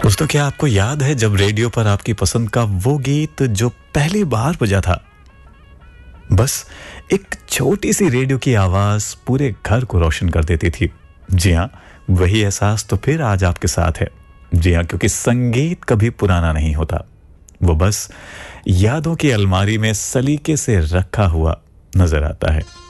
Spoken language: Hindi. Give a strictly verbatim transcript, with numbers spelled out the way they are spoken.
दोस्तों, क्या आपको याद है जब रेडियो पर आपकी पसंद का वो गीत जो पहली बार बजा था? बस एक छोटी सी रेडियो की आवाज पूरे घर को रोशन कर देती थी। जी हाँ, वही एहसास तो फिर आज आपके साथ है। जी हाँ, क्योंकि संगीत कभी पुराना नहीं होता, वो बस यादों की अलमारी में सलीके से रखा हुआ नजर आता है।